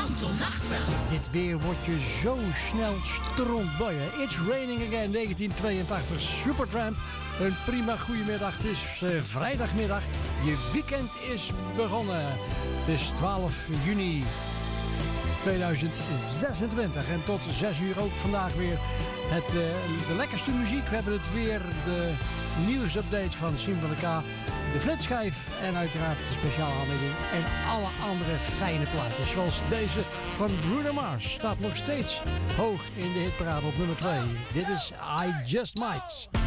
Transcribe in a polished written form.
Kantelnacht. Dit weer wordt je zo snel strontboeien. It's Raining Again, 1982, Supertramp. Een prima goedemiddag, het is vrijdagmiddag. Je weekend is begonnen. Het is 12 juni 2026 en tot 6 uur ook vandaag weer de lekkerste muziek. We hebben het weer, de nieuwsupdate van Siem van der K, de flitschijf en uiteraard de speciale aanbieding en alle andere fijne plaatjes. Zoals deze van Bruno Mars staat nog steeds hoog in de hitparade op nummer 2. Dit is I Just Might.